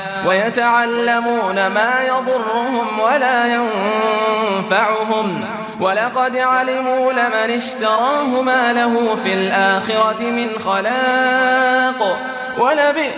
ويتعلمون ما يضرهم ولا ينفعهم ولقد علموا لمن اشتراه ما له في الآخرة من خلاق